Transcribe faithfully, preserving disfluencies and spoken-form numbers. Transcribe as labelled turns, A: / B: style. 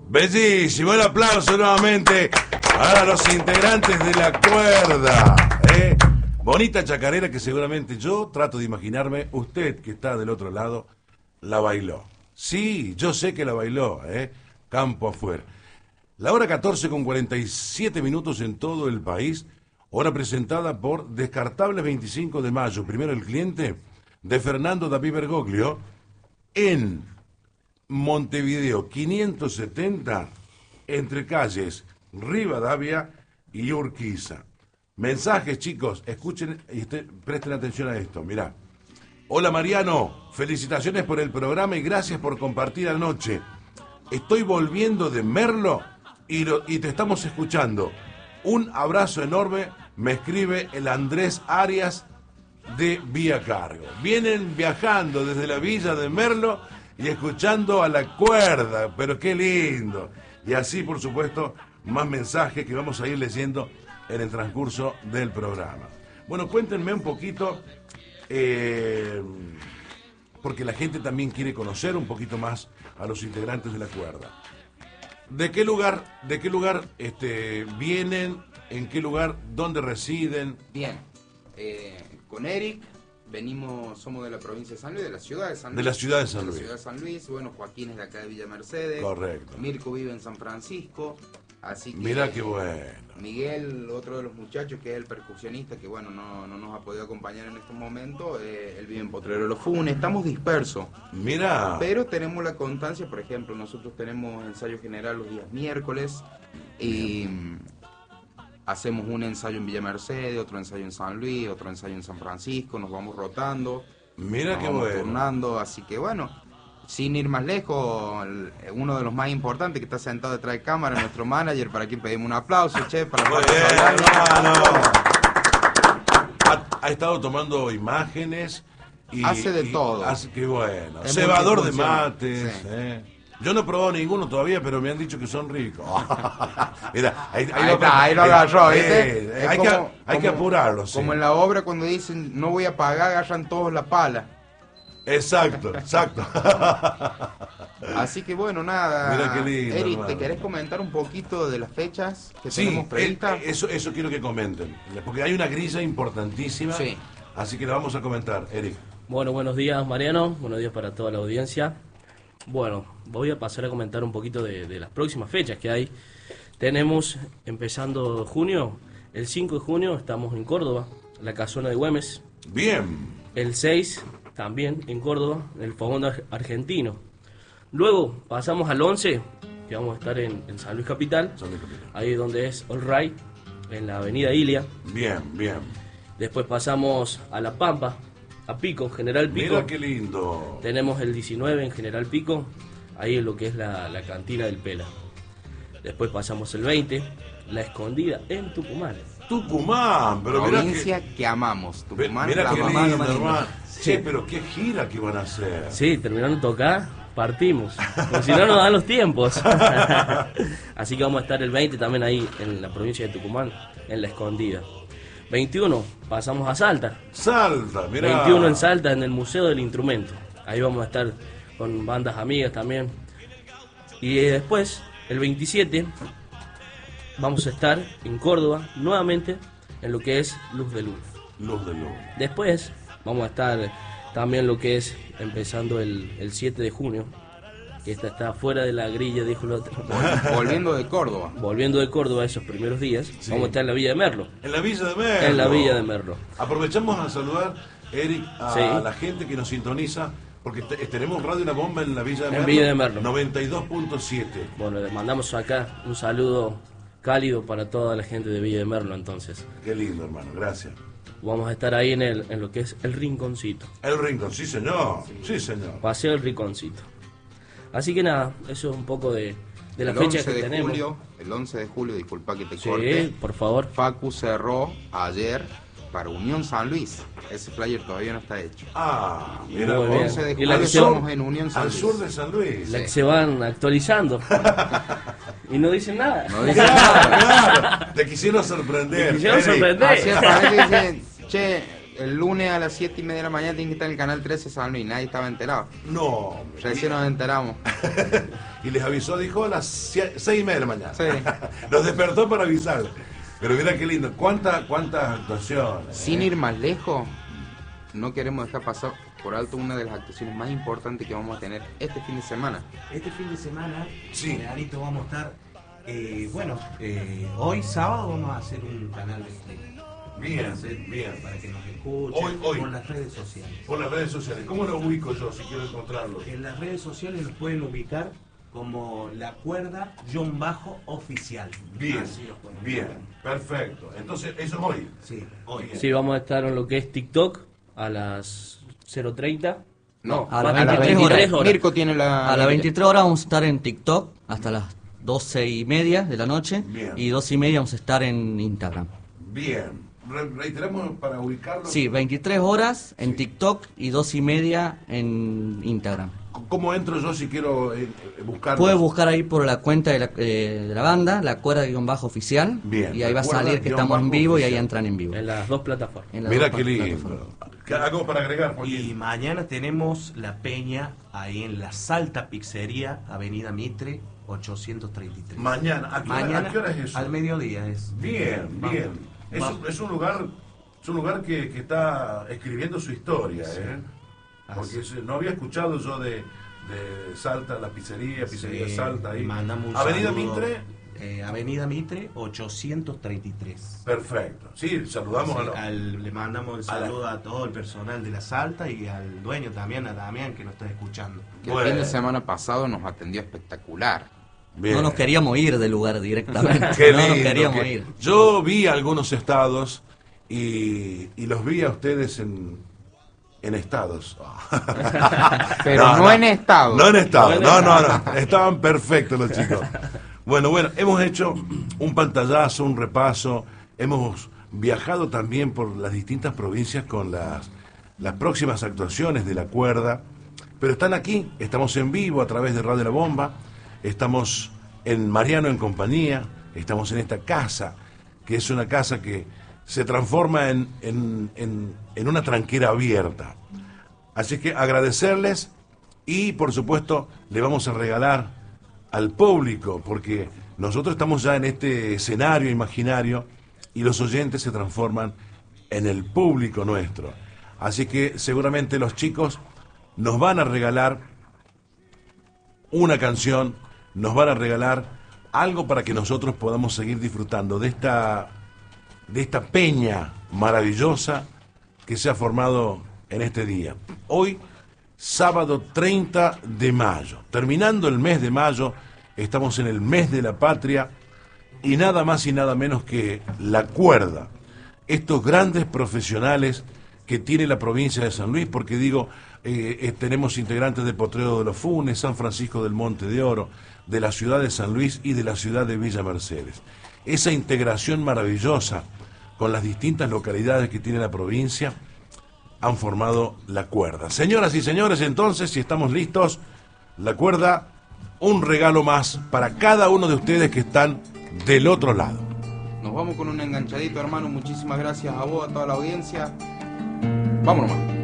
A: Bellísimo, el aplauso nuevamente para los integrantes de La Cuerda. ¿eh? Bonita chacarera que seguramente yo trato de imaginarme, usted que está del otro lado, la bailó. Sí, yo sé que la bailó, ¿eh? Campo afuera. La hora catorce con cuarenta y siete minutos en todo el país, hora presentada por Descartables veinticinco de mayo, primero el cliente de Fernando David Bergoglio, en Montevideo quinientos setenta, entre calles Rivadavia y Urquiza. Mensajes, chicos, escuchen y este, presten atención a esto, mirá. Hola Mariano, felicitaciones por el programa y gracias por compartir anoche. Estoy volviendo de Merlo y, lo, y te estamos escuchando. Un abrazo enorme, me escribe el Andrés Arias de Vía Cargo. Vienen viajando desde la villa de Merlo y escuchando a La Cuerda, pero qué lindo. Y así, por supuesto, más mensajes que vamos a ir leyendo en el transcurso del programa. Bueno, cuéntenme un poquito, eh, porque la gente también quiere conocer un poquito más a los integrantes de La Cuerda. ¿De qué lugar, de qué lugar este, vienen? ¿En qué lugar? ¿Dónde residen?
B: Bien, eh, con Eric venimos, somos de la provincia de San Luis, de la ciudad de San Luis.
A: De la ciudad de San Luis.
B: De la ciudad de San Luis, bueno, Joaquín es de acá de Villa Mercedes.
A: Correcto.
B: Mirko vive en San Francisco, así que...
A: Mirá qué bueno.
B: Miguel, otro de los muchachos que es el percusionista, que bueno, no, no nos ha podido acompañar en estos momentos, eh, él vive en Potrero de los Funes, estamos dispersos.
A: Mirá.
B: Pero tenemos la constancia, por ejemplo, nosotros tenemos ensayo general los días miércoles y... hacemos un ensayo en Villa Mercedes, otro ensayo en San Luis, otro ensayo en San Francisco, nos vamos rotando,
A: Mira
B: nos
A: qué
B: vamos
A: bueno.
B: turnando, así que bueno, sin ir más lejos, el- uno de los más importantes que está sentado detrás de cámara, nuestro manager, para quien pedimos un aplauso, che, para
A: Muy
B: Pablo
A: bien,
B: Solano.
A: hermano. Ha, ha estado tomando imágenes y
B: Hace de
A: y
B: todo.
A: hace, qué bueno.
B: Es
A: Cebador de
B: multifuncional.
A: mates.
B: Sí.
A: eh. Yo no he probado ninguno todavía, pero me han dicho que son ricos. Mira, ahí,
B: Ahí está, ahí lo agarró, ¿viste?
A: Eh,
B: Es
A: hay,
B: como-
A: que, hay que
B: como-
A: apurarlo. Sí.
B: Como en la obra cuando dicen, no voy a pagar, agarran todos la pala.
A: Exacto, exacto.
B: Así que bueno, nada.
A: Mira qué lindo,
B: Eric,
A: hermano.
B: ¿te querés comentar un poquito de las fechas que
A: Sí,
B: tenemos previstas?
A: eh, eso, eso quiero que comenten, porque hay una grilla importantísima,
B: Sí.
A: así que la vamos a comentar, Eric.
C: Bueno, buenos días Mariano, buenos días para toda la audiencia. Bueno, voy a pasar a comentar un poquito de, de las próximas fechas que hay. Tenemos, empezando junio, el cinco de junio estamos en Córdoba, la Casona de Güemes.
A: Bien,
C: El seis también en Córdoba, en el Fogón Ar- Argentino. Luego pasamos al once, que vamos a estar en, en San Luis Capital,
A: San Luis Capital.
C: ahí donde es All Right, en la avenida Ilia.
A: bien, bien.
C: Después pasamos a La Pampa, a Pico, General Pico.
A: Mira qué lindo.
C: Tenemos el diecinueve en General Pico, ahí en lo que es la, la cantina del Pela. Después pasamos el veinte, La Escondida en Tucumán.
A: Tucumán, pero mirá
B: Provincia
A: que,
B: que, amamos.
A: ve-
B: Tucumán,
A: mirá
B: la
A: qué
B: mamá,
A: lindo,
B: lo más lindo.
A: hermano. Che, pero qué gira que van a hacer.
C: Sí, terminando de tocar, partimos. Porque si no nos dan los tiempos. Así que vamos a estar el veinte también ahí en la provincia de Tucumán, en La Escondida. veintiuno, pasamos a Salta.
A: Salta, mirá.
C: veintiuno en Salta, en el Museo del Instrumento. Ahí vamos a estar con bandas amigas también. Y eh, después, el veintisiete, vamos a estar en Córdoba, nuevamente, en lo que es Luz de Luna.
A: Luz de luz.
C: Después, vamos a estar también lo que es, empezando el, el siete de junio, que esta está fuera de la grilla, dijo el otro.
B: Volviendo de Córdoba.
C: Volviendo de Córdoba esos primeros días,
A: Sí.
C: vamos a estar en la Villa de Merlo.
A: En la Villa de Merlo.
C: En la Villa de Merlo.
A: Aprovechamos a saludar, Eric, a
C: Sí.
A: la gente que nos sintoniza, porque te- tenemos Radio La Bomba en la Villa de
C: En
A: Merlo.
C: Villa de Merlo.
A: noventa y dos punto siete.
C: Bueno, le mandamos acá un saludo cálido para toda la gente de Villa de Merlo, entonces.
A: Qué lindo, hermano, gracias.
C: Vamos a estar ahí en, el, en lo que es el Rinconcito.
A: El Rincón, sí señor, sí señor.
C: Paseo el Rinconcito. Así que nada, eso es un poco de, de las
B: el
C: fechas
B: once
C: que
B: de
C: tenemos.
B: julio, el once de julio, disculpa que te
C: Sí,
B: corte.
C: por favor.
B: Facu cerró ayer para Unión San Luis. Ese flyer todavía no está hecho.
A: Ah, mira,
C: Muy
A: vos.
C: bien.
B: once de
C: Y la
B: julio
C: que
B: estamos
C: se-
B: en Unión San
A: Al
B: Luis.
A: sur de San Luis.
C: La que se van actualizando. Y no dicen nada.
B: No dice
A: Claro,
B: nada.
A: claro. Te quisieron sorprender.
C: Te quisieron
A: Eric.
C: sorprender.
B: Así aparece y dicen, che, el lunes a las siete y media de la mañana tiene que estar en el canal trece San Luis, nadie estaba enterado.
A: No, hombre.
B: Recién nos enteramos.
A: Y les avisó, dijo a las sie- seis y media de la mañana.
B: Sí.
A: Los despertó para avisar. Pero mira qué lindo. ¿Cuántas cuántas actuaciones?
B: Sin
A: eh?
B: ir más lejos, no queremos dejar pasar por alto una de las actuaciones más importantes que vamos a tener este fin de semana.
D: Este fin de semana,
A: Sí.
D: eh, Arito, vamos a estar, eh, bueno, eh, hoy sábado vamos a hacer un canal de streaming.
A: Bien,
D: Vamos a hacer
A: bien.
D: Para que nos escuchen
A: Hoy, hoy.
D: por las redes sociales.
A: Por las redes sociales. ¿Cómo lo ubico yo si quiero encontrarlo?
D: En las redes sociales nos pueden ubicar como La Cuerda John Bajo Oficial.
A: Bien,
D: Así lo pueden
A: bien,
D: ubicar.
A: perfecto. Entonces, eso es hoy.
D: Sí, hoy.
A: Bien.
C: Sí, vamos a estar en lo que es TikTok a las cero treinta.
B: No,
E: a las
B: a las
E: veintitrés
B: veintitrés
C: horas.
B: Mirko tiene la...
E: A las veintitrés horas vamos a estar en TikTok hasta las doce y media de la noche.
A: Bien.
E: Y doce y media vamos a estar en Instagram.
A: Bien. Re- reiteramos para ubicarlo.
E: Sí, veintitrés horas en TikTok y doce y media en Instagram.
A: ¿Cómo entro yo si quiero eh, eh, buscar?
E: Puedes buscar ahí por la cuenta de la, eh, de la banda, La Cuerda guión bajo oficial.
A: Bien,
E: Y ahí
A: La
E: va a
A: Cuerda
E: salir que
A: guión
E: estamos en
A: bajo
E: vivo y ahí
A: oficial.
E: entran en vivo.
C: En las dos plataformas.
E: En las
A: Mira
E: dos
A: qué
E: plataformas.
A: lindo. ¿Qué hago para agregar,
D: Y
A: Joaquín?
D: mañana tenemos la peña ahí en la Salta Pizzería, Avenida Mitre, ochocientos treinta y tres.
A: Mañana. ¿A qué, hora,
D: Mañana
A: ¿a qué hora es eso?
D: al mediodía es.
A: Bien,
D: Vamos.
A: bien. Es,
D: Vamos.
A: un, es un lugar, es un lugar que, que está escribiendo su historia, ¿eh? Porque
D: Así.
A: se- no había escuchado yo de, de Salta, la pizzería, pizzería
D: Sí,
A: Salta ahí.
D: mandamos un
A: Avenida
D: saludo,
A: Mitre.
D: eh, Avenida Mitre, ochocientos treinta y tres.
A: Perfecto. Sí, saludamos
D: Sí,
A: a los...
D: al- le mandamos el
A: a la-
D: saludo a, todo el personal de la Salta y al dueño también, a Damián, que nos está escuchando.
B: Que el
A: Bueno.
B: fin de semana pasado nos atendió espectacular.
A: Bien.
E: No nos queríamos ir del lugar directamente.
A: Qué
E: no nos
A: lindo,
E: queríamos
A: qué-
E: ir.
A: Yo vi algunos estados y, y los vi a ustedes en, en estados.
B: Pero no en estado.
A: No en estado,
C: No en
A: no, no,
C: estado.
A: no. Estaban perfectos los chicos. Bueno, bueno, hemos hecho un pantallazo, un repaso. Hemos viajado también por las distintas provincias con las, las próximas actuaciones de La Cuerda. Pero están aquí, estamos en vivo a través de Radio La Bomba. Estamos en Mariano en compañía. Estamos en esta casa, que es una casa que se transforma en, en, en, en una tranquera abierta. Así que agradecerles y, por supuesto, le vamos a regalar al público, porque nosotros estamos ya en este escenario imaginario y los oyentes se transforman en el público nuestro. Así que seguramente los chicos nos van a regalar una canción, nos van a regalar algo para que nosotros podamos seguir disfrutando de esta, de esta peña maravillosa que se ha formado en este día. Hoy, sábado treinta de mayo, terminando el mes de mayo, estamos en el mes de la patria y nada más y nada menos que La Cuerda, estos grandes profesionales que tiene la provincia de San Luis, porque digo, eh, eh, tenemos integrantes de Potrero de los Funes, San Francisco del Monte de Oro, de la ciudad de San Luis y de la ciudad de Villa Mercedes. Esa integración maravillosa con las distintas localidades que tiene la provincia han formado La Cuerda. Señoras y señores, entonces, si estamos listos, La Cuerda, un regalo más para cada uno de ustedes que están del otro lado.
B: Nos vamos con un enganchadito, hermano. Muchísimas gracias a vos, a toda la audiencia. Vámonos, man.